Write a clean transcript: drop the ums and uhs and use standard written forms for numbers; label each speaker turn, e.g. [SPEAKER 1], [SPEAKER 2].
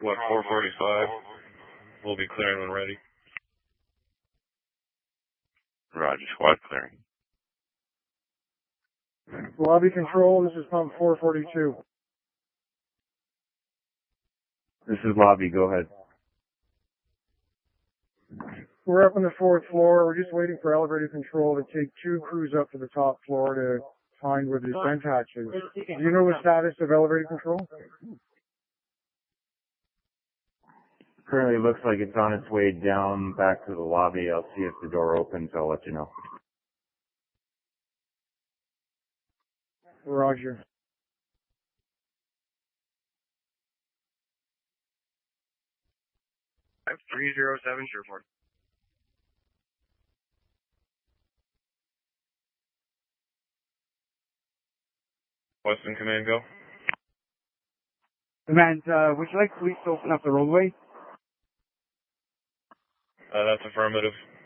[SPEAKER 1] What, 445? We'll be clearing when ready.
[SPEAKER 2] Roger, squad clearing.
[SPEAKER 3] Lobby control, this is pump 442.
[SPEAKER 4] This is lobby, go ahead.
[SPEAKER 3] We're up on the 4th floor. We're just waiting for elevator control to take 2 crews up to the top floor to find where the descent hatch is. Do you know the status of elevator control?
[SPEAKER 4] Currently looks like it's on its way down back to the lobby. I'll see if the door opens. I'll let you know.
[SPEAKER 3] Roger.
[SPEAKER 1] I have 307 Sherport. Western Command, go.
[SPEAKER 5] Command, would you like police to open up the roadway?
[SPEAKER 1] That's affirmative.